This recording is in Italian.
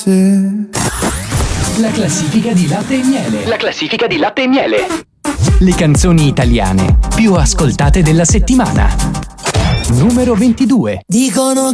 La classifica di Latte e Miele. La classifica di Latte e Miele. Le canzoni italiane più ascoltate della settimana. Numero 22. Dicono